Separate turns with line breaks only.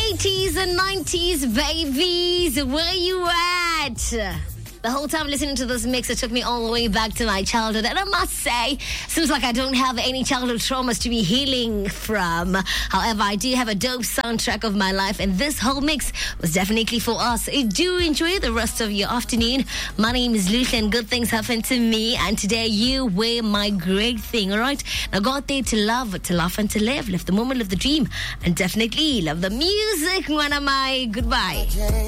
80s and 90s, babies. Where you at? The whole time listening to this mix, it took me all the way back to my childhood. And I must say, seems like I don't have any childhood traumas to be healing from. However, I do have a dope soundtrack of my life. And this whole mix was definitely for us. Do enjoy the rest of your afternoon. My name is Lucia and good things happen to me. And today you were my great thing, all right? Now go out there to love, to laugh and to live. Live the moment, live the dream. And definitely love the music. Goodbye.